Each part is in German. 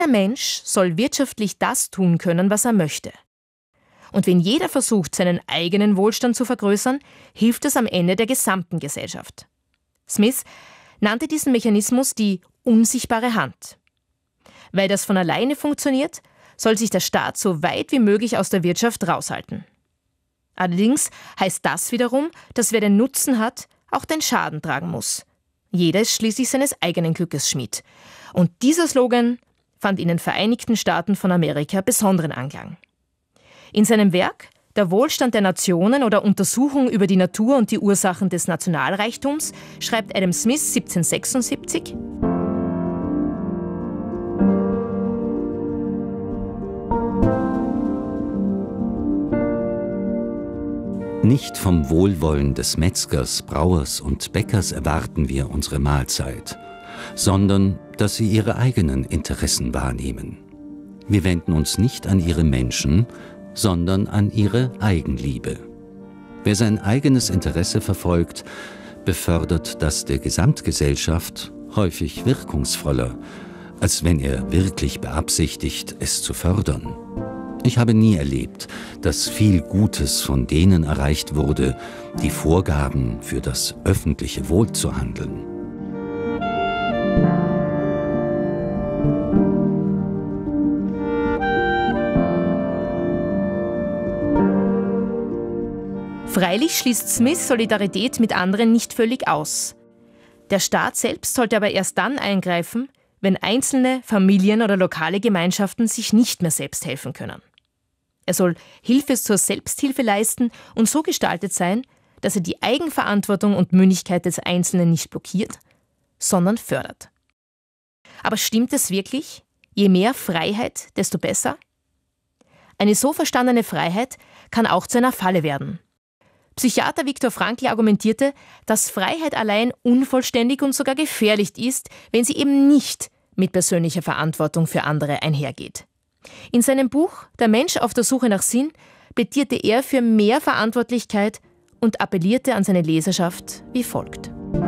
Der Mensch soll wirtschaftlich das tun können, was er möchte. Und wenn jeder versucht, seinen eigenen Wohlstand zu vergrößern, hilft es am Ende der gesamten Gesellschaft. Smith nannte diesen Mechanismus die unsichtbare Hand. Weil das von alleine funktioniert, soll sich der Staat so weit wie möglich aus der Wirtschaft raushalten. Allerdings heißt das wiederum, dass wer den Nutzen hat, auch den Schaden tragen muss. Jeder ist schließlich seines eigenen Glückes Schmied. Und dieser Slogan fand in den Vereinigten Staaten von Amerika besonderen Anklang. In seinem Werk »Der Wohlstand der Nationen oder Untersuchung über die Natur und die Ursachen des Nationalreichtums« schreibt Adam Smith 1776: Nicht vom Wohlwollen des Metzgers, Brauers und Bäckers erwarten wir unsere Mahlzeit, sondern dass sie ihre eigenen Interessen wahrnehmen. Wir wenden uns nicht an ihre Menschen, sondern an ihre Eigenliebe. Wer sein eigenes Interesse verfolgt, befördert das der Gesamtgesellschaft häufig wirkungsvoller, als wenn er wirklich beabsichtigt, es zu fördern. Ich habe nie erlebt, dass viel Gutes von denen erreicht wurde, die vorgaben, für das öffentliche Wohl zu handeln. Freilich schließt Smith Solidarität mit anderen nicht völlig aus. Der Staat selbst sollte aber erst dann eingreifen, wenn einzelne Familien oder lokale Gemeinschaften sich nicht mehr selbst helfen können. Er soll Hilfe zur Selbsthilfe leisten und so gestaltet sein, dass er die Eigenverantwortung und Mündigkeit des Einzelnen nicht blockiert, sondern fördert. Aber stimmt es wirklich? Je mehr Freiheit, desto besser? Eine so verstandene Freiheit kann auch zu einer Falle werden. Psychiater Viktor Frankl argumentierte, dass Freiheit allein unvollständig und sogar gefährlich ist, wenn sie eben nicht mit persönlicher Verantwortung für andere einhergeht. In seinem Buch »Der Mensch auf der Suche nach Sinn« plädierte er für mehr Verantwortlichkeit und appellierte an seine Leserschaft wie folgt: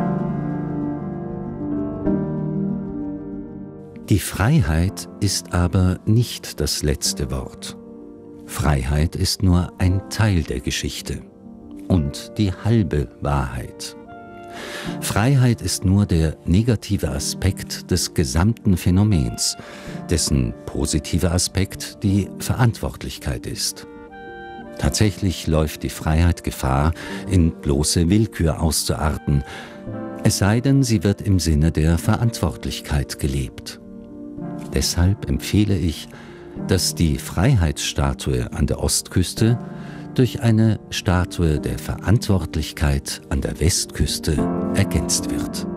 Die Freiheit ist aber nicht das letzte Wort. Freiheit ist nur ein Teil der Geschichte und die halbe Wahrheit. Freiheit ist nur der negative Aspekt des gesamten Phänomens, dessen positiver Aspekt die Verantwortlichkeit ist. Tatsächlich läuft die Freiheit Gefahr, in bloße Willkür auszuarten, es sei denn, sie wird im Sinne der Verantwortlichkeit gelebt. Deshalb empfehle ich, dass die Freiheitsstatue an der Ostküste durch eine Statue der Verantwortlichkeit an der Westküste ergänzt wird.